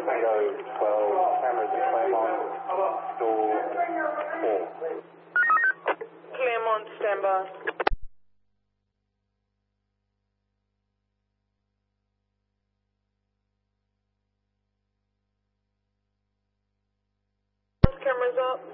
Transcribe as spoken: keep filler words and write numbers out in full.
Torpedo twelve, cameras at Claremont, door four. Claremont, standby. Cameras up.